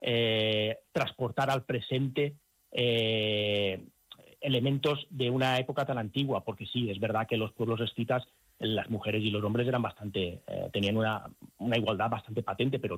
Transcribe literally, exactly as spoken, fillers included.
eh, transportar al presente eh, elementos de una época tan antigua, porque sí, es verdad que los pueblos escitas, las mujeres y los hombres eran bastante, eh, tenían una, una igualdad bastante patente, pero